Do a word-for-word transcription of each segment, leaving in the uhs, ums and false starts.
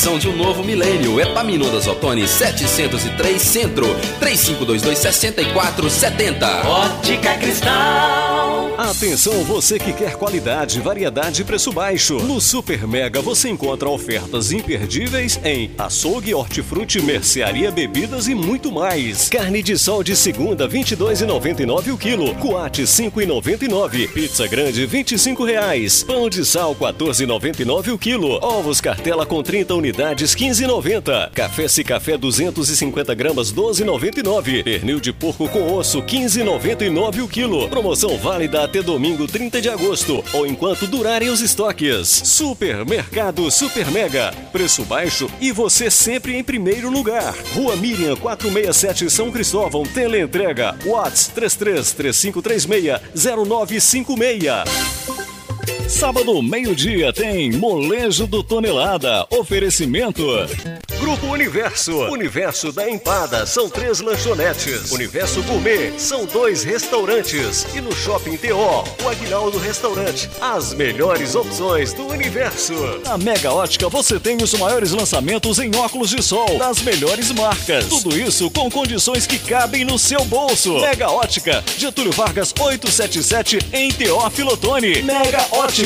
visão de um novo milênio. Epaminondas Ottoni setecentos e três Centro, três cinco dois dois, seis quatro sete zero. Ótica Cristal. Atenção, você que quer qualidade, variedade e preço baixo. No Super Mega você encontra ofertas imperdíveis em açougue, hortifruti, mercearia, bebidas e muito mais. Carne de sol de segunda, vinte e dois reais e noventa e nove centavos o quilo. Coate, cinco reais e noventa e nove centavos. Pizza grande, vinte e cinco reais. Pão de sal, quatorze reais e noventa e nove centavos o quilo. Ovos cartela com trinta unidades, quinze reais e noventa centavos. Café Cicafé duzentos e cinquenta gramas, doze reais e noventa e nove centavos. Pernil de porco com osso, quinze reais e noventa e nove centavos o quilo. Promoção válida até domingo, trinta de agosto, ou enquanto durarem os estoques. Supermercado Super Mega. Preço baixo e você sempre em primeiro lugar. Rua Miriam, quatrocentos e sessenta e sete, São Cristóvão. Teleentrega. WhatsApp três três três cinco três seis zero nove cinco seis. Sábado, meio-dia, tem Molejo do Tonelada. Oferecimento Grupo Universo. Universo da Empada, são três lanchonetes. Universo Gourmet, são dois restaurantes. E no Shopping T O, o Aguinaldo Restaurante. As melhores opções do universo. Na Mega Ótica você tem os maiores lançamentos em óculos de sol das melhores marcas. Tudo isso com condições que cabem no seu bolso. Mega Ótica, Getúlio Vargas oitocentos e setenta e sete, em Teófilo Otoni. Mega Ótica.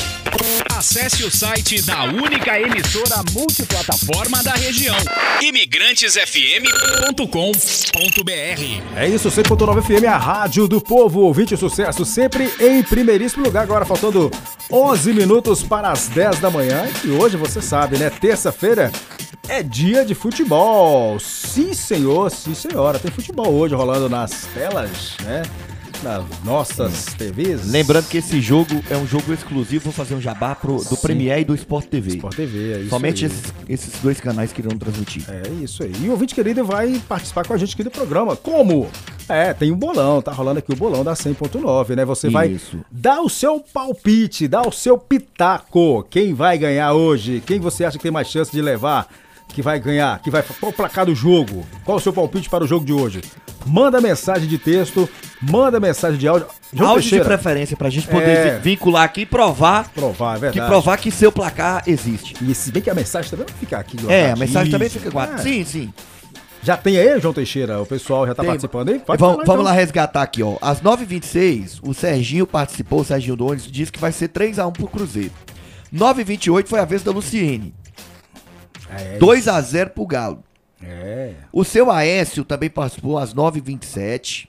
Acesse o site da única emissora multiplataforma da região, imigrantes f m ponto com ponto b r. É isso, cem ponto nove F M, a rádio do povo, ouvinte sucesso, sempre em primeiríssimo lugar. Agora faltando onze minutos para as dez da manhã. E hoje você sabe, né, terça-feira é dia de futebol. Sim, senhor, sim, senhora, tem futebol hoje rolando nas telas, né? Nas nossas T Vs. Lembrando que esse jogo é um jogo exclusivo, vou fazer um jabá pro, do Sim. Premier e do Sport T V. Sport T V, é isso. Somente aí. Esses, esses dois canais que irão transmitir. É isso aí. E o ouvinte querido vai participar com a gente aqui do programa. Como? É, tem um bolão, tá rolando aqui o bolão da cem ponto nove, né? Você vai isso. dar o seu palpite, dar o seu pitaco. Quem vai ganhar hoje? Quem você acha que tem mais chance de levar? Que vai ganhar, que vai... Qual o placar do jogo? Qual o seu palpite para o jogo de hoje? Manda mensagem de texto, manda mensagem de áudio. João áudio Teixeira, de preferência, pra gente poder é... vincular aqui e provar. Provar, é verdade. Que provar que seu placar existe. E se bem que a mensagem também vai ficar aqui. É, a mensagem também fica guardada. É. Sim, sim. Já tem aí, João Teixeira? O pessoal já tá tem. participando aí? Pode vamos falar, vamos então. lá resgatar aqui, ó. Às nove e vinte e seis, o Serginho participou, o Serginho do ônibus, disse que vai ser três a um pro Cruzeiro. nove e vinte e oito foi a vez da Luciene. É, dois a zero pro Galo. É. O seu Aécio também participou às nove e vinte e sete,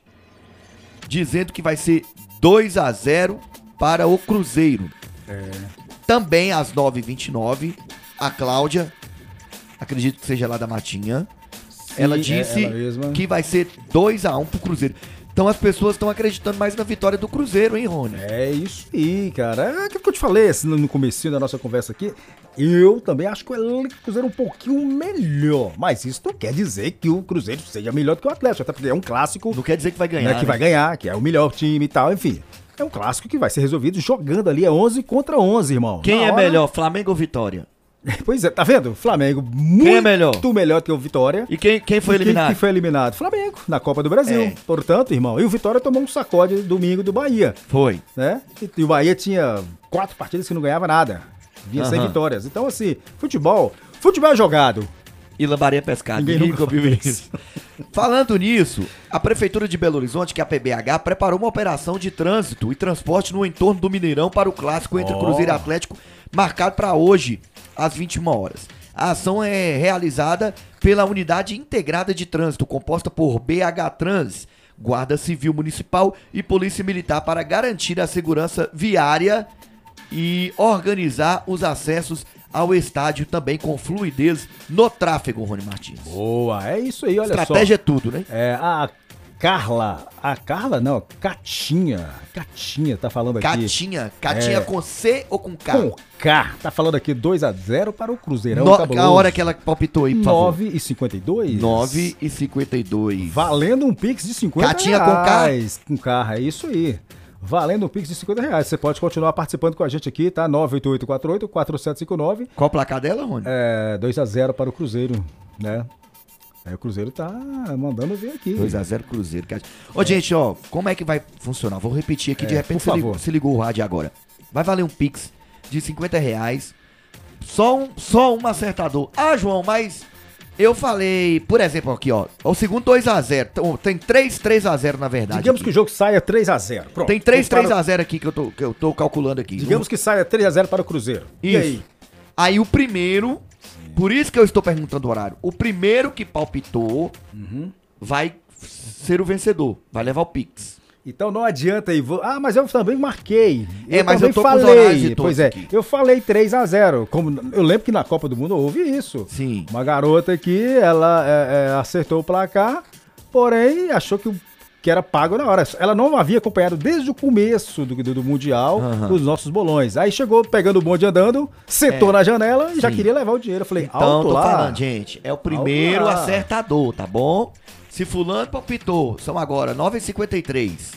dizendo que vai ser dois a zero para o Cruzeiro. É. Também às nove e vinte e nove, a Cláudia, acredito que seja lá da Matinha, Sim, ela disse é ela que vai ser dois a um pro Cruzeiro. Então as pessoas estão acreditando mais na vitória do Cruzeiro, hein, Rony? É isso aí, cara. É aquilo que eu te falei assim, no comecinho da nossa conversa aqui. Eu também acho que o Cruzeiro é um pouquinho melhor. Mas isso não quer dizer que o Cruzeiro seja melhor do que o Atlético. Até porque é um clássico. Não quer dizer que vai ganhar. Né, que né? vai ganhar, que é o melhor time e tal, enfim. É um clássico que vai ser resolvido jogando ali. É onze contra onze, irmão. Quem Na é hora... melhor, Flamengo ou Vitória? Pois é, tá vendo? Flamengo muito quem é melhor? melhor que o Vitória. E quem, quem foi e eliminado? Quem que foi eliminado? Flamengo, na Copa do Brasil. É. Portanto, irmão, e o Vitória tomou um sacode domingo do Bahia. Foi. Né? E, e o Bahia tinha quatro partidas que não ganhava nada. Vinha sem vitórias. Então, assim, futebol, futebol é jogado. E lambaria pescado. Ninguém nunca viu isso. Falando nisso, a Prefeitura de Belo Horizonte, que é a P B H, preparou uma operação de trânsito e transporte no entorno do Mineirão para o clássico entre oh. Cruzeiro e Atlético, marcado para hoje, às vinte e uma horas. A ação é realizada pela Unidade Integrada de Trânsito, composta por B H Trans, Guarda Civil Municipal e Polícia Militar, para garantir a segurança viária e organizar os acessos ao estádio também com fluidez no tráfego, Rony Martins. Boa, é isso aí, olha Estratégia só. Estratégia é tudo, né? É, a Carla, a Carla não, Catinha, Catinha tá falando aqui. Catinha, Catinha é, com C ou com K? Com K, tá falando aqui dois a zero para o Cruzeirão. No, a hora que ela palpitou aí, por favor. nove e cinquenta e dois. nove e cinquenta e dois. Valendo um Pix de cinquenta Catinha reais. com K? Com K, é isso aí. Valendo um Pix de cinquenta reais. Você pode continuar participando com a gente aqui, tá? nove oito oito quatro oito quatro sete cinco nove. Qual o placar dela, Rony? É, dois a zero para o Cruzeiro, né? Aí o Cruzeiro tá mandando ver aqui. dois a zero Cruzeiro. Ô, é. gente, ó, como é que vai funcionar? Vou repetir aqui, é, de repente você ligou, se ligou o rádio agora. Vai valer um Pix de cinquenta reais Só um, só um acertador. Ah, João, mas eu falei, por exemplo, aqui, ó. O segundo dois a zero. Tem três três a zero, na verdade. Digamos aqui. que o jogo saia três a zero. Pronto. Tem três três a zero aqui que eu, tô, que eu tô calculando aqui. Digamos que saia três a zero para o Cruzeiro. Isso. E aí? Aí o primeiro, por isso que eu estou perguntando o horário, o primeiro que palpitou Uhum. vai ser o vencedor, vai levar o Pix. Então não adianta aí. Ah, mas eu também marquei. É, mas também eu tô com os horários de falei. todos Pois é, aqui. eu falei três a zero. Como eu lembro que na Copa do Mundo houve isso. Sim. Uma garota aqui, ela é, é, acertou o placar, porém achou que, o- que era pago na hora. Ela não havia acompanhado desde o começo do, do, do Mundial Aham. os nossos bolões. Aí chegou pegando o bonde andando, sentou É. na janela e já Sim. queria levar o dinheiro. Eu falei, Então, alto tô lá. falando, gente, é o primeiro Alto lá. acertador, tá bom? Se fulano palpitou, são agora nove e cinquenta e três.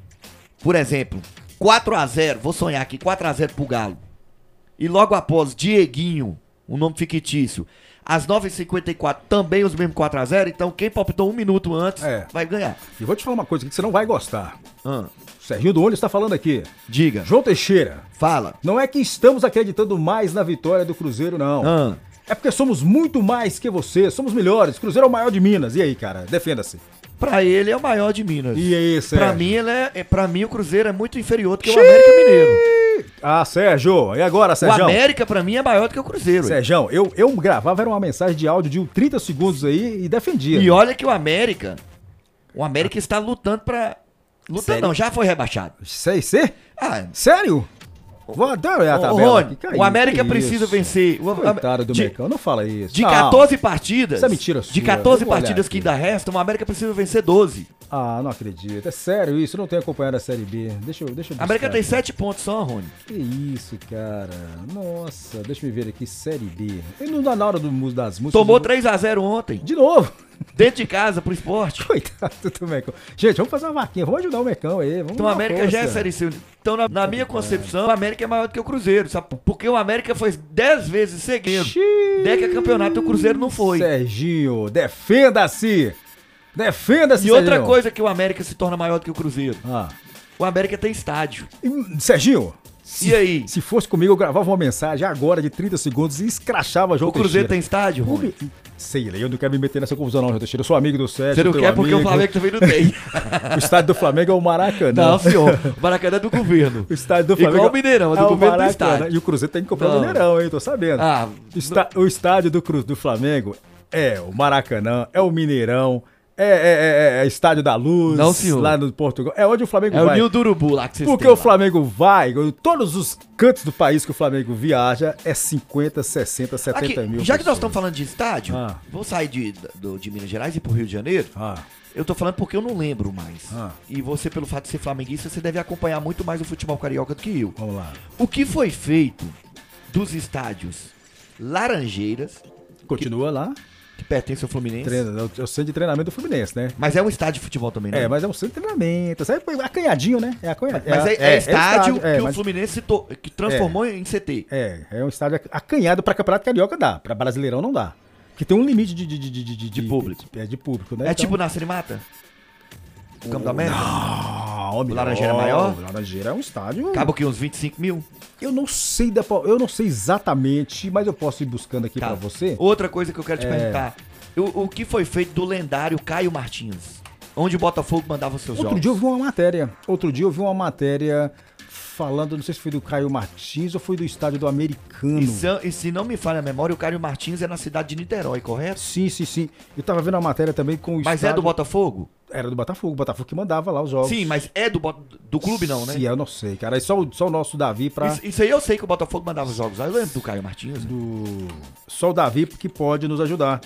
Por exemplo, quatro a zero, vou sonhar aqui, quatro a zero pro Galo. E logo após, Dieguinho, um nome fictício, às nove e cinquenta e quatro, também os mesmos quatro a zero, então quem palpitou um minuto antes É. vai ganhar. E vou te falar uma coisa que você não vai gostar. Ah, O Serginho do Olho está falando aqui. diga, João Teixeira, fala. não é que estamos acreditando mais na vitória do Cruzeiro, não. Ah, É porque somos muito mais que você, somos melhores. Cruzeiro é o maior de Minas. E aí, cara? Defenda-se. pra ele é o maior de Minas. E aí, Sérgio? Pra mim, ele é, é- pra mim, o Cruzeiro é muito inferior do que o América Mineiro. Ah, Sérgio. E agora, O Sérgio? América, pra mim, é maior do que o Cruzeiro. Sérgio, eu, eu gravava era uma mensagem de áudio de trinta segundos aí e defendia. E olha que o América, o América está lutando pra... Lutando Sério? não, já foi rebaixado. Sei ser? Ah, Sério? Vou até olhar a ô, tabela Rony, aqui. Que o isso, América que precisa isso? vencer. O, Coitado do de, Mecão, não fala isso. de Não. quatorze partidas, Isso é mentira de sua, quatorze eu vou olhar partidas que aqui. ainda restam, o América precisa vencer doze. Ah, não acredito. É sério isso, eu não tenho acompanhado a Série B. Deixa eu, deixa eu A América buscar tem aqui. sete pontos só, Rony. Que isso, cara. Nossa, deixa eu ver aqui, Série B. Ele não dá na hora do, mus- das músicas. Tomou do- três a zero ontem, De novo. dentro de casa, pro esporte. Coitado do Mecão. Gente, vamos fazer uma vaquinha, vamos ajudar o Mecão aí. Vamos Então o dar América força. já é Série C. Então, na, na minha concepção, o América é maior do que o Cruzeiro, sabe? Porque o América foi dez vezes seguido. Xiii. Deca campeonato, o Cruzeiro não foi. Serginho, defenda-se. Defenda-se, E outra Serginho. coisa que o América se torna maior do que o Cruzeiro. Ah. O América tem estádio. E, Serginho, se, E aí? se fosse comigo, eu gravava uma mensagem agora de trinta segundos e escrachava João O Cruzeiro tem Teixeira. estádio, Rony? Sei lá, eu não quero me meter nessa confusão não, João Teixeira. Eu sou amigo do Sérgio, Você não teu quer porque o amigo. Flamengo também não tem. O estádio do Flamengo é o Maracanã. Não, senhor. O Maracanã é do governo. O estádio do Flamengo Igual o Mineirão, é do o governo do Maracanã. estádio. E o Cruzeiro tem que comprar o Não. Mineirão, hein? Tô sabendo. Ah, Está- o estádio do, Cru- do Flamengo é o Maracanã, é o Mineirão, é, é, é, é estádio da Luz, Não, senhor. lá no Portugal. É onde o Flamengo é o vai. Ninho do Urubu lá que vocês Porque têm o lá. Flamengo vai, em todos os cantos do país que o Flamengo viaja, é cinquenta, sessenta, setenta Aqui, mil. já que nós pessoas. estamos falando de estádio, Ah. vou sair de, do- de Minas Gerais e ir pro Rio de Janeiro. Ah, Eu tô falando porque eu não lembro mais. Ah. E você, pelo fato de ser flamenguista, você deve acompanhar muito mais o futebol carioca do que eu. vamos lá. O que foi feito dos estádios Laranjeiras, Continua lá. que pertence ao Fluminense, Treina, eu, eu sei de treinamento do Fluminense, né? mas é um estádio de futebol também, né? É, mas é um centro de treinamento. Sabe, acanhadinho, né? É acanhadinho. Mas é, é estádio é, que o mas- Fluminense se to- que transformou em C T. É, é um estádio acanhado pra Campeonato Carioca dá, pra Brasileirão não dá. Porque tem um limite de, de, de, de, de, De público. De, é de público, né? É Então- tipo Nascer e Mata? O Campo da América? Ah, O Laranjeira é maior? O Laranjeira é um estádio. Acaba que uns vinte e cinco mil. Eu não sei da, eu não sei exatamente, mas eu posso ir buscando aqui Tá. pra você. Outra coisa que eu quero te É. perguntar. O, o que foi feito do lendário Caio Martins? Onde o Botafogo mandava os seus Outro jogos? dia eu vi uma matéria. Outro dia eu vi uma matéria falando, não sei se foi do Caio Martins ou foi do estádio do Americano. E se, e se não me falha a memória, o Caio Martins é na cidade de Niterói, correto? Sim, sim, sim. Eu tava vendo a matéria também com o Mas é estádio... do Botafogo? Era do Botafogo, o Botafogo que mandava lá os jogos. Sim, mas é do, Bot- do clube não, né? Sim, eu não sei, cara. É só, o- só o nosso Davi pra... Isso, isso aí eu sei que o Botafogo mandava os jogos. Aí eu lembro do Caio Martins. do... Só o Davi que pode nos ajudar.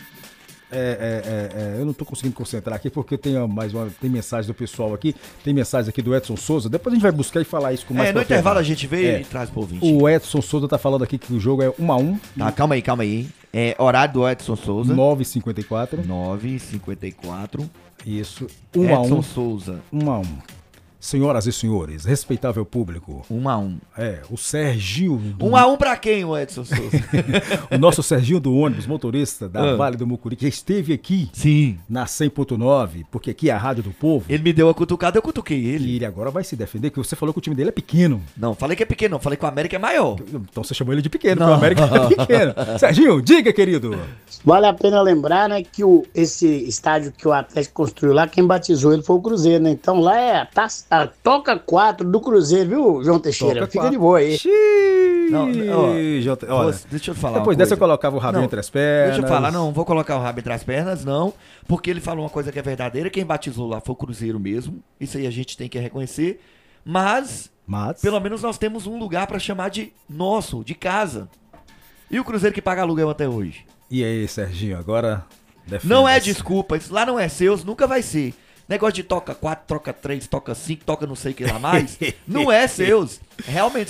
É, é, é, é, eu não tô conseguindo concentrar aqui porque tem ó, mais uma, tem mensagem do pessoal aqui, tem mensagem aqui do Edson Souza. Depois a gente vai buscar e falar isso com mais É, no propriedade. intervalo a gente vê É. e traz pro ouvinte. O Edson Souza tá falando aqui que o jogo é um a um, Tá, calma aí, calma aí. É horário do Edson Souza. nove e cinquenta e quatro. nove e cinquenta e quatro. Isso, um a Edson um, Souza. um a um. Senhoras e senhores, respeitável público. Um a um. É, o Serginho... Do... Um a um pra quem, o Edson Souza? O nosso Serginho do ônibus, motorista da Ah. Vale do Mucuri, que esteve aqui Sim. na cem ponto nove, porque aqui é a Rádio do Povo. Ele me deu a cutucada, eu cutuquei ele. E ele agora vai se defender, que você falou que o time dele é pequeno. Não, falei que é pequeno, não. Falei que o América é maior. Então você chamou ele de pequeno, Não. porque o América é pequeno. Serginho, diga, querido. Vale a pena lembrar, né, que o, esse estádio que o Atlético construiu lá, quem batizou ele foi o Cruzeiro, né? Então lá é a, taça, a toca quatro do Cruzeiro, viu, João Teixeira? Toca Fica quatro. de boa aí. Xiii, Não, ó, Jota- olha, Você- deixa eu falar depois uma dessa eu coisa. colocava o rabinho Não, entre as pernas. Deixa eu falar, não, vou colocar o rabo entre as pernas, não, porque ele falou uma coisa que é verdadeira, quem batizou lá foi o Cruzeiro mesmo, isso aí a gente tem que reconhecer, mas, Mas... pelo menos nós temos um lugar pra chamar de nosso, de casa. E o Cruzeiro que paga aluguel até hoje? E aí, Serginho, agora... Não é defenda-se. desculpa, isso lá não é seus, nunca vai ser. Negócio de toca quatro, toca três, toca cinco, toca não sei o que lá mais, não é seus. Realmente,